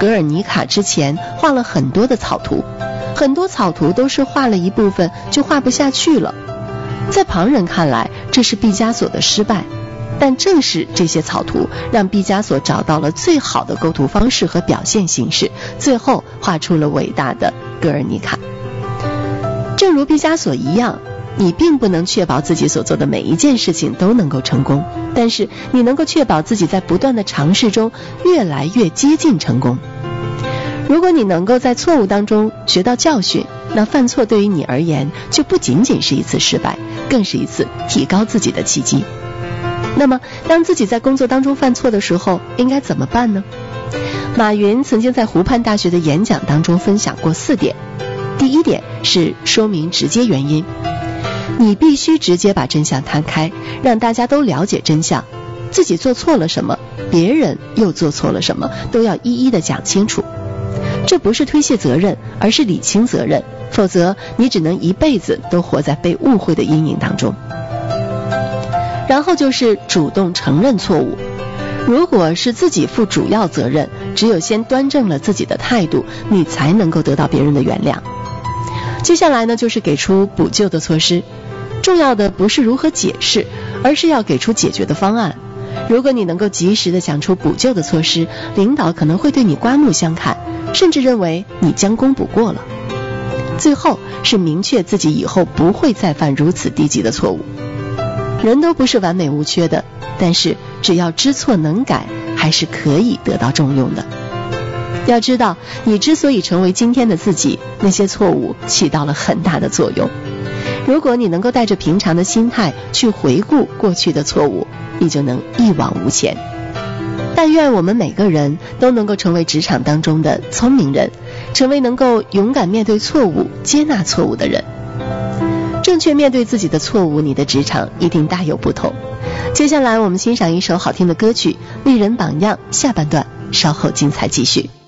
格尔尼卡之前画了很多的草图，很多草图都是画了一部分就画不下去了。在旁人看来，这是毕加索的失败，但正是这些草图让毕加索找到了最好的构图方式和表现形式，最后画出了伟大的格尔尼卡。正如毕加索一样，你并不能确保自己所做的每一件事情都能够成功，但是你能够确保自己在不断的尝试中越来越接近成功。如果你能够在错误当中学到教训，那犯错对于你而言就不仅仅是一次失败，更是一次提高自己的契机。那么当自己在工作当中犯错的时候，应该怎么办呢？马云曾经在湖畔大学的演讲当中分享过4点。第一点是说明直接原因，你必须直接把真相摊开，让大家都了解真相，自己做错了什么，别人又做错了什么，都要一一的讲清楚。这不是推卸责任，而是理清责任，否则你只能一辈子都活在被误会的阴影当中。然后就是主动承认错误，如果是自己负主要责任，只有先端正了自己的态度，你才能够得到别人的原谅。接下来呢，就是给出补救的措施。重要的不是如何解释，而是要给出解决的方案。如果你能够及时的想出补救的措施，领导可能会对你刮目相看，甚至认为你将功补过了。最后是明确自己以后不会再犯如此低级的错误。人都不是完美无缺的，但是只要知错能改，还是可以得到重用的。要知道，你之所以成为今天的自己，那些错误起到了很大的作用。如果你能够带着平常的心态去回顾过去的错误，你就能一往无前。但愿我们每个人都能够成为职场当中的聪明人，成为能够勇敢面对错误、接纳错误的人。正确面对自己的错误，你的职场一定大有不同。接下来我们欣赏一首好听的歌曲《丽人榜样》下半段，稍后精彩继续。